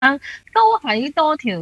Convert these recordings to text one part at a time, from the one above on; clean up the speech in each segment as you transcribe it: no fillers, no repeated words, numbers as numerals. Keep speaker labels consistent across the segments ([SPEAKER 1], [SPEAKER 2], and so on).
[SPEAKER 1] 都喺多條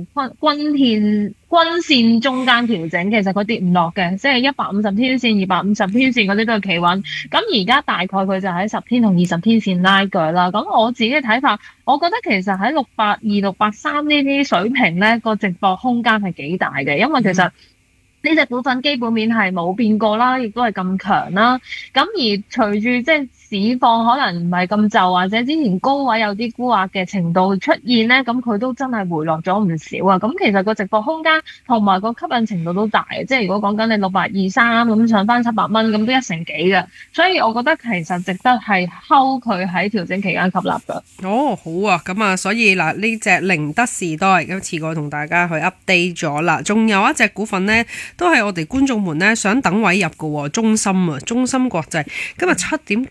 [SPEAKER 1] 均線中間調整，其實佢跌唔落嘅，即係150天線、250天線嗰啲都係企穩。咁而家大概佢就喺10天同20天線拉鋸啦。咁我自己嘅睇法，我覺得其實喺682、683呢啲水平咧，個直播空間係幾大嘅，因為其實呢隻股份基本面係冇變過啦，亦都係咁強啦。咁而隨住即係市況可能唔係咁就，或者之前高位有啲沽壓嘅程度出現咧，咁佢都真係回落咗唔少啊。咁其實個直播空間同埋個吸引程度都大嘅，即係如果講緊你623咁上翻700蚊，咁都1成幾嘅。所以我覺得其實值得係睺佢喺調整期間吸納㗎。
[SPEAKER 2] 哦，好啊，咁啊，所以嗱呢隻寧德時代今次過同大家去 update 咗啦，仲有一隻股份呢，都係我哋觀眾們呢想等位入嘅，中芯啊，中芯國際今日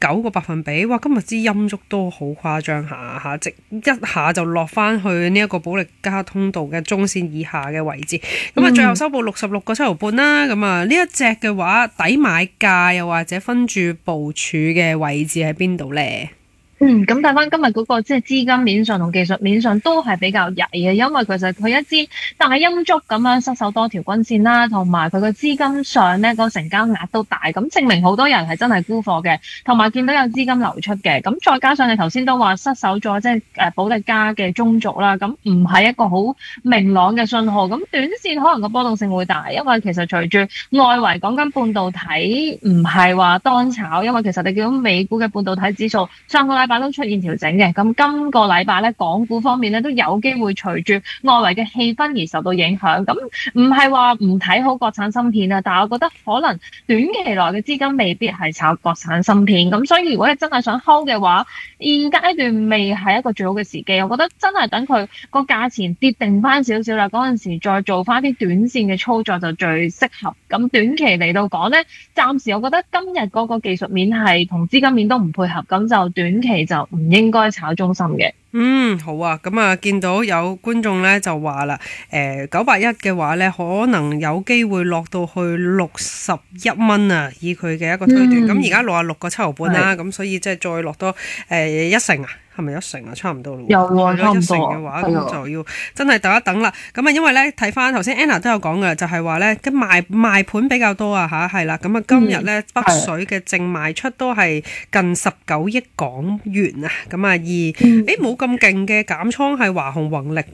[SPEAKER 2] 7.9%，哇，今日支陰燭都好誇張下，直一下就落翻去呢一個保力加通道嘅中線以下嘅位置，咁啊最後收報66.7毫半啦，咁啊呢一隻嘅話抵買價又或者分住部署嘅位置喺邊度呢？
[SPEAKER 1] 咁睇翻今日嗰個即係資金面上同技術面上都係比較曳嘅，因為其實佢一支大陰燭咁樣失守多條均線啦，同埋佢個資金上咧個成交額都大，咁證明好多人係真係沽貨嘅，同埋見到有資金流出嘅，咁再加上你頭先都話失守咗即係保力加嘅中軸啦，咁唔係一個好明朗嘅信號，咁短線可能個波動性會大，因為其實隨住外圍講緊半導體唔係話當炒，因為其實你見到美股嘅半導體指數上個禮拜都出現調整嘅，咁今個禮拜咧，港股方面咧都有機會隨住外圍嘅氣氛而受到影響。咁唔係話唔睇好國產芯片啊，但係我覺得可能短期內嘅資金未必係炒國產芯片。咁所以如果你真係想 hold 嘅話，現階段未係一個最好嘅時機。我覺得真係等佢個價錢跌定翻少少啦，嗰陣時再做翻啲短線嘅操作就最適合。咁短期嚟到講咧，暫時我覺得今日嗰個技術面係同資金面都唔配合，咁就短期就唔應該炒中芯嘅。
[SPEAKER 2] 好啊，咁啊，見到有觀眾咧就話啦，981嘅話咧，可能有機會落到去61蚊啊，以佢嘅一個推斷。咁而家66.7毫半啦，咁所以即係再落多一成啊，係咪一成啊？差唔多咯。
[SPEAKER 1] 有啊，差唔多。
[SPEAKER 2] 一成嘅話，咁就要真係等一等啦。咁啊，因為咧睇翻頭先 Anna 都有講嘅，就係話咧賣盤比較多啊吓，係啦。咁啊，今日咧北水嘅淨賣出都係近19億港元啊。咁啊，冇咁勁嘅減倉係華虹宏力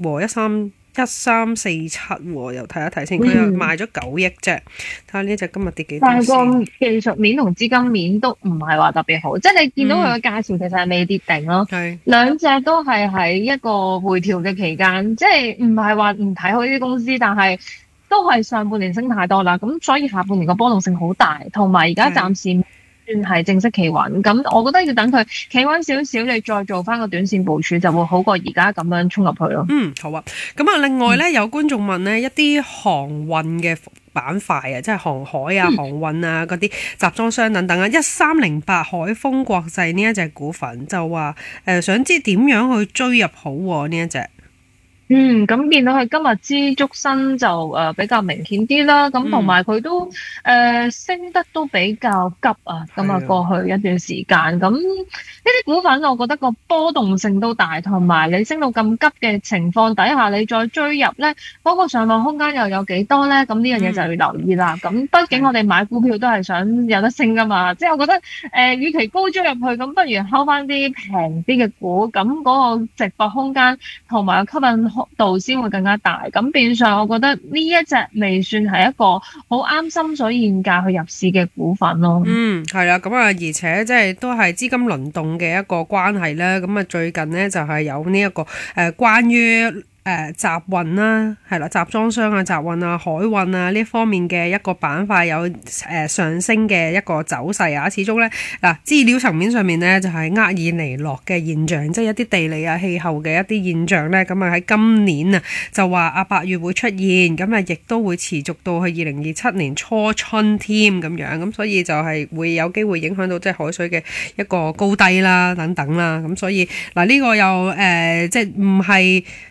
[SPEAKER 2] 1347又睇一睇先，佢又賣咗9億啫。睇下呢隻今日跌幾多？
[SPEAKER 1] 但係個技術面同資金面都唔係話特別好，即係你見到佢嘅價錢其實係未跌定咯。兩隻都係喺一個回調嘅期間，即係唔係話唔睇好呢啲公司，但係都係上半年升太多啦，咁所以下半年個波動性好大，同埋而家暫時算係正式企穩，咁我覺得要等佢企穩少少，你再做翻個短線部署就會好過而家咁樣衝入去咯。
[SPEAKER 2] 好啊。咁啊，另外咧有觀眾問呢一啲航運嘅板塊啊，即係航海啊、航運啊嗰啲集裝箱等等啊，1308海豐國際呢一隻股份就話想知點樣去追入好呢一隻。
[SPEAKER 1] 咁見到佢今日支燭身就比較明顯啲啦，咁同埋佢都升得都比較急啊，咁啊過去一段時間，咁呢啲股份我覺得個波動性都大，同埋你升到咁急嘅情況底下，你再追入咧，嗰個上望空間又有幾多咧？咁呢樣嘢就要留意啦。咁畢竟我哋買股票都係想有得升噶嘛，即係我覺得與其高追入去，咁不如睺翻啲平啲嘅股，咁嗰個直播空間同埋吸引度先會更加大，咁變相我覺得呢一隻未算係一個好啱心水現價去入市嘅股份咯。
[SPEAKER 2] 係啦，咁啊，而且即係都係資金輪動嘅一個關係啦。咁啊，最近呢，就係有呢一個關於集運啦，係啦，集裝箱啊、集運啊、海運啊呢方面嘅一個板塊有上升嘅一個走勢啊。始終咧嗱，資料層面上面咧就係厄爾尼諾嘅現象，即係一啲地理啊、氣候嘅一啲現象咧，咁啊喺今年啊就話8月會出現，咁啊亦都會持續到去2027年初春添咁樣，咁所以就係會有機會影響到即係海水嘅一個高低啦等等啦，咁所以嗱呢個又即係唔係太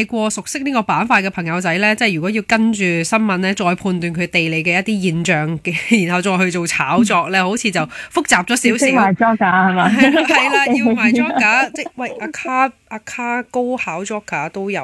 [SPEAKER 2] 太過熟悉呢個板塊嘅朋友仔咧，即係如果要跟住新聞咧，再判斷佢地理嘅一啲現象嘅，然後再去做炒作咧，好似就複雜咗少少。
[SPEAKER 1] 要埋 joker 係嘛？
[SPEAKER 2] 係啦，要埋 joker， 即係喂阿卡高考 joker 都有。